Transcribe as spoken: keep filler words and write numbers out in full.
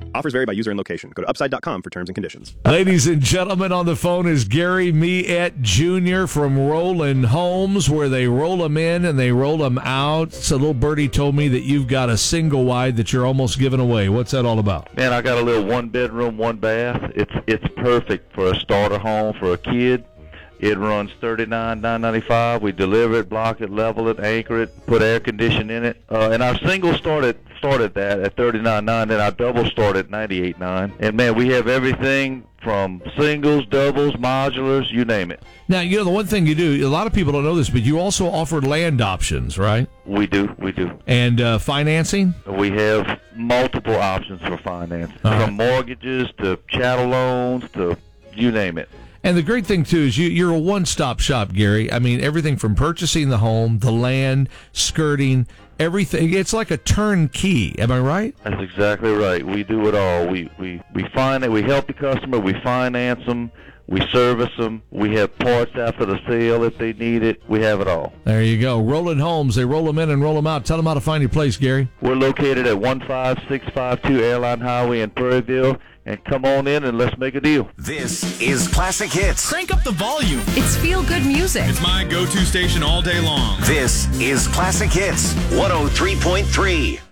Offers vary by user and location. Go to upside dot com for terms and conditions. Ladies and gentlemen, on the phone is Gary Miette Junior from Roland Homes, where they roll them in and they roll them out. So little birdie told me that you've got a single wide that you're almost giving away. What's that all about? Man, I got a little one bedroom, one bath. It's it's perfect for a starter home for a kid. It runs thirty-nine thousand nine hundred ninety-five dollars. We deliver it, block it, level it, anchor it, put air conditioning in it. Uh, and our single started started that at thirty-nine thousand nine hundred, then our double started at ninety-eight thousand nine hundred. And man, we have everything from singles, doubles, modulars, you name it. Now, you know, the one thing you do, a lot of people don't know this, but you also offer land options, right? We do, we do. And uh, financing? We have multiple options for finance, Uh-huh. from mortgages to chattel loans to you name it. And the great thing, too, is you, you're a one-stop shop, Gary. I mean, everything from purchasing the home, the land, skirting, everything. It's like a turnkey. Am I right? That's exactly right. We do it all. We we we find it. We help the customer. We finance them. We service them. We have parts after the sale if they need it. We have it all. There you go. Roland Homes. They roll them in and roll them out. Tell them how to find your place, Gary. We're located at one five six five two Airline Highway in Prairieville. And come on in and let's make a deal. This is Classic Hits. Crank up the volume. It's feel-good music. It's my go-to station all day long. This is Classic Hits one oh three point three.